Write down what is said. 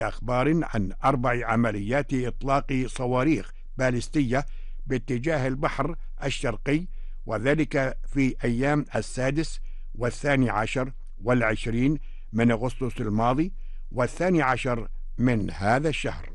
أخبار عن 4 عمليات إطلاق صواريخ باليستية باتجاه البحر الشرقي، وذلك في أيام 6 و12 و20 من أغسطس الماضي و12 من هذا الشهر.